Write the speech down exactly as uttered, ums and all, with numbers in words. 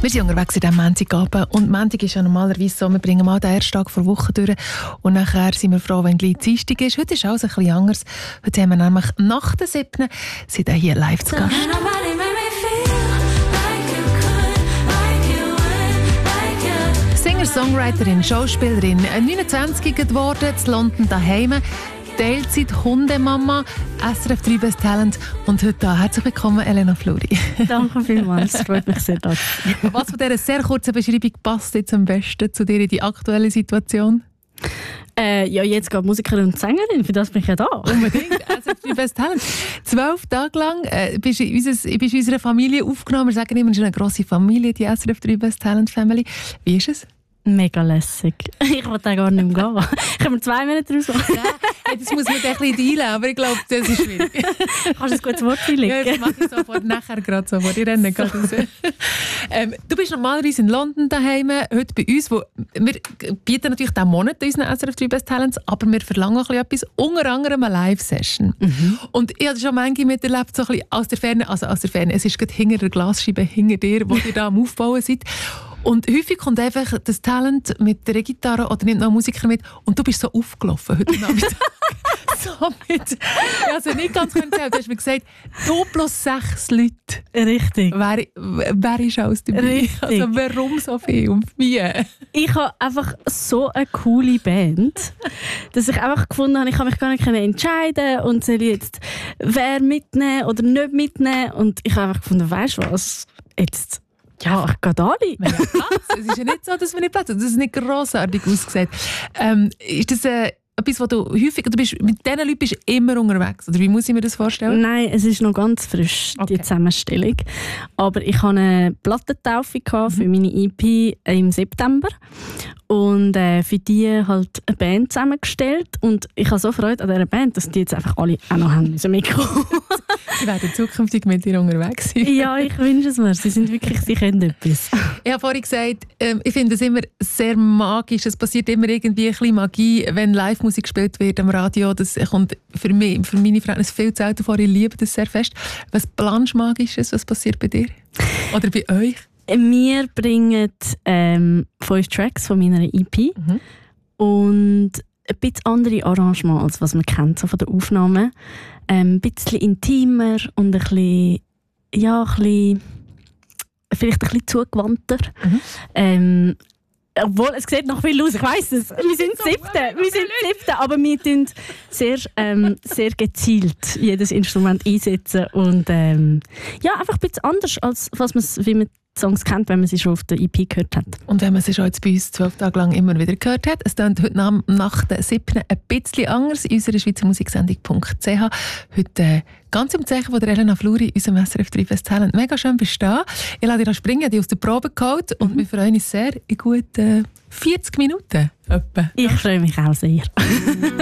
Wir sind unterwegs in diesem Montagabend und Montag ist ja normalerweise so, wir bringen mal den ersten Tag vor Woche durch und nachher sind wir froh, wenn gleich Dienstag ist. Heute ist alles ein bisschen anders. Heute haben wir nämlich nach der siebten sind wir hier live zu Gast. Singer, Songwriterin, Schauspielerin, neunundzwanzig geworden, in London daheim. Teilzeit Hundemama, S R F drei Best Talent und heute da. Herzlich willkommen, Elena Fluri. Danke vielmals, es freut mich sehr. Dass Was von dieser sehr kurzen Beschreibung passt jetzt am besten zu dir in die aktuelle Situation? Äh, ja, jetzt geht Musikerin und Sängerin, für das bin ich ja da. Unbedingt, S R F drei Best Talent. Zwölf Tage lang äh, bist du in, unser, bist in unserer Familie aufgenommen. Wir sagen immer, es ist eine grosse Familie, die S R F drei Best Talent Family. Wie ist es? Mega lässig. Ich wollte da gar nicht mehr gehen. Können wir zwei Minuten raus machen? Ja, das muss man ein bisschen teilen, aber ich glaube, das ist schwierig. Kannst du ein gutes Wort einlegen? Ja, das mache ich sofort, nachher gerade sofort. Ich renne gerade raus. ähm, du bist normalerweise in London daheim, heute bei uns. Wo, wir bieten natürlich diesen Monat unseren S R F drei Best Talents, aber wir verlangen auch etwas, unter anderem eine Live-Session. Mhm. Und ich habe schon manchmal miterlebt, so ein bisschen aus der Ferne, also aus der Ferne, es ist gerade hinter der Glasscheibe, hinter dir, wo ihr da am Aufbauen seid. Und häufig kommt einfach das Talent mit der Gitarre oder nimmt noch einen Musiker mit und du bist so aufgelaufen heute Nachmittag. so mit, also nicht ganz können sagen, du hast mir gesagt, du plus sechs Leute. Richtig. Wer, wer ist alles dabei? Richtig. Also warum so viel und wie? Ich habe einfach so eine coole Band, dass ich einfach gefunden habe, ich kann mich gar nicht entscheiden und soll jetzt wer mitnehmen oder nicht mitnehmen. Und ich habe einfach gefunden, weißt du was, jetzt... Ja, ich gehe alle. Wir haben Platz. Es ist ja nicht so, dass wir nicht Platz haben. Das ist nicht grossartig ausgesehen. Ähm, ist das äh, etwas, was du häufig... Du bist, mit diesen Leuten bist du immer unterwegs? Oder wie muss ich mir das vorstellen? Nein, es ist noch ganz frisch, okay. Die Zusammenstellung. Aber ich hatte eine Plattentaufe mhm. für meine E P im September. Und äh, für die halt eine Band zusammengestellt. Und ich habe so Freude an dieser Band, dass die jetzt einfach alle auch noch haben müssen mitkommen. Sie werden zukünftig mit dir unterwegs sein. Ja, ich wünsche es mir. Sie sind wirklich, sie können etwas. Ich habe vorhin gesagt, ähm, ich finde es immer sehr magisch. Es passiert immer irgendwie ein bisschen Magie, wenn Live-Musik gespielt wird am Radio. Das kommt für mich, für meine Freunde viel zu selten vor. Ich liebe das sehr fest. Was planst Magisches? Was passiert bei dir? Oder bei euch? Wir bringen ähm, fünf Tracks von meiner E P mhm. und ein bisschen andere Arrangements, als was man kennt so von der Aufnahme. Ähm, ein bisschen intimer und ein bisschen, ja, ein bisschen, vielleicht ein bisschen zugewandter. Mhm. Ähm, obwohl, es sieht noch viel aus, ich weiss es. Wir sind so siebte, wir sind siebte, aber wir tun sehr, ähm, sehr gezielt jedes Instrument einsetzen und ähm, ja, einfach ein bisschen anders, als was man, wie man Songs kennt, wenn man sie schon auf der E P gehört hat. Und wenn man sie schon jetzt bei uns zwölf Tage lang immer wieder gehört hat, es klingt heute nach, nach der siebten ein bisschen anders in unserer Schweizer Musiksendung Punkt c h. Heute äh, ganz im Zeichen von der Elena Fluri, unserem S R F drei Best Talent. Mega schön bist du da. Ich lasse dich da springen, die aus der Probe geholt und mhm. wir freuen uns sehr in gut äh, vierzig Minuten. Etwa. Ich freue mich auch sehr.